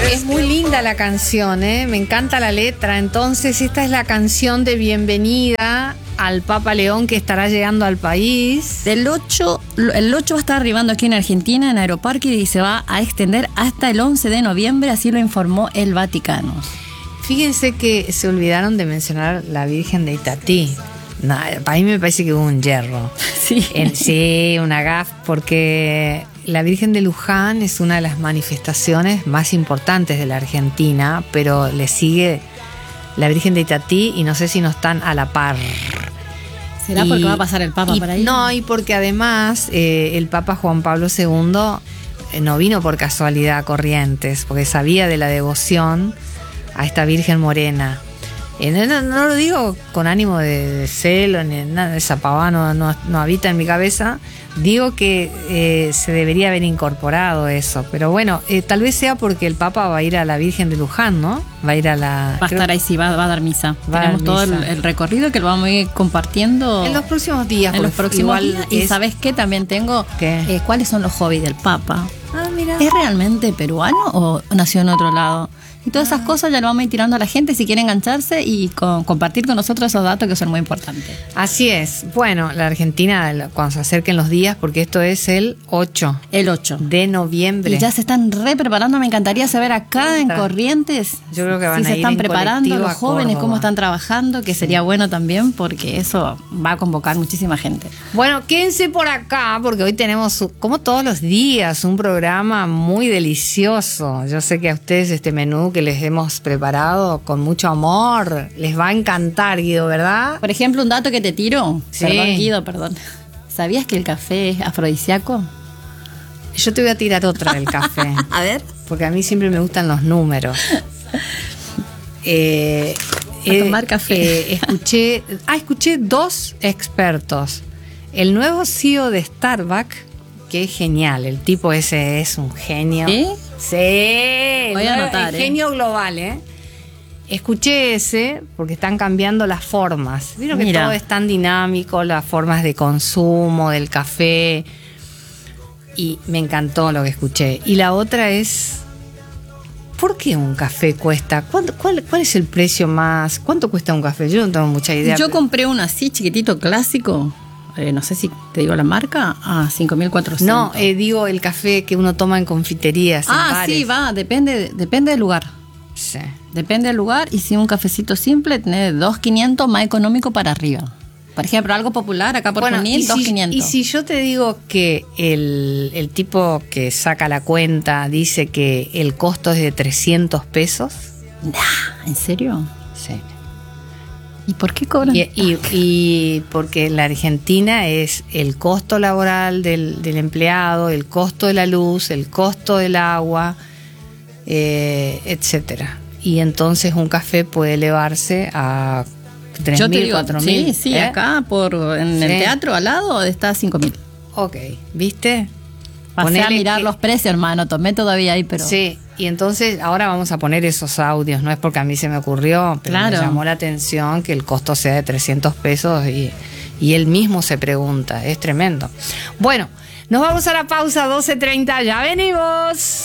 Es muy linda la canción, me encanta la letra. Entonces esta es la canción de bienvenida al Papa León que estará llegando al país. El 8 va a estar arribando aquí en Argentina, en Aeroparque, y se va a extender hasta el 11 de noviembre, así lo informó el Vaticano. Fíjense que se olvidaron de mencionar la Virgen de Itatí. No, para mí me parece que hubo un yerro. Sí. Sí, una gaf, porque la Virgen de Luján es una de las manifestaciones más importantes de la Argentina, pero le sigue la Virgen de Itatí y no sé si no están a la par. ¿Será porque va a pasar el Papa por ahí? No, y porque además el Papa Juan Pablo II no vino por casualidad a Corrientes, porque sabía de la devoción a esta Virgen morena. No lo digo con ánimo de celo ni nada de esa pavada, no habita en mi cabeza. Digo que se debería haber incorporado eso, pero bueno, tal vez sea porque el Papa va a ir a la Virgen de Luján, ¿no? Va a ir a la... Va a estar ahí, sí, va a dar misa. Tenemos todo el recorrido que lo vamos a ir compartiendo en los próximos días. En los próximos días. Y ¿sabes qué? También tengo cuáles son los hobbies del Papa. Ah, mira. ¿Es realmente peruano o nació en otro lado? Y todas esas cosas ya lo vamos a ir tirando a la gente si quiere engancharse y compartir con nosotros esos datos que son muy importantes. Así es. Bueno, la Argentina, cuando se acerquen los días, porque esto es el 8. El 8 de noviembre. Y ya se están preparando. Me encantaría saber acá en Corrientes. Yo creo que van si a se ir están en preparando los jóvenes, Córdoba. cómo están trabajando, que sería bueno también porque eso va a convocar muchísima gente. Bueno, quédense por acá porque hoy tenemos, como todos los días, un programa muy delicioso. Yo sé que a ustedes este menú que les hemos preparado con mucho amor les va a encantar, Guido, ¿verdad? Por ejemplo, un dato que te tiro. Sí. Perdón, Guido, perdón. ¿Sabías que el café es afrodisíaco? Yo te voy a tirar otra del café. A ver. Porque a mí siempre me gustan los números. A tomar café. Escuché 2 expertos. El nuevo CEO de Starbucks, que es genial. El tipo ese es un genio. ¿Sí? Sí. Voy a anotar, genio global, Escuché ese porque están cambiando las formas. Vieron que todo es tan dinámico, las formas de consumo del café. Y me encantó lo que escuché. Y la otra es, ¿por qué un café cuesta? ¿Cuál es el precio más? ¿Cuánto cuesta un café? Yo no tengo mucha idea. Yo compré uno así chiquitito, clásico. No sé si te digo la marca. 5.400. No, digo el café que uno toma en confiterías. Sí, va. Depende del lugar. Sí. Depende del lugar. Y si un cafecito simple, tenés 2.500 más económico para arriba. Por ejemplo, algo popular acá por Junín, 2.500. Y si yo te digo que el tipo que saca la cuenta dice que el costo es de 300 pesos. ¿En serio? Sí. ¿Y por qué cobran? Y porque en la Argentina es el costo laboral del empleado, el costo de la luz, el costo del agua, etcétera. Y entonces un café puede elevarse a 3.000, 4.000. Sí, acá en el teatro al lado está 5.000. Ok, ¿viste? Pasé a mirar los precios, hermano. Tomé todavía ahí, pero... Sí, y entonces ahora vamos a poner esos audios. No es porque a mí se me ocurrió, pero me llamó la atención que el costo sea de 300 pesos y él mismo se pregunta. Es tremendo. Bueno, nos vamos a la pausa, 12:30. Ya venimos.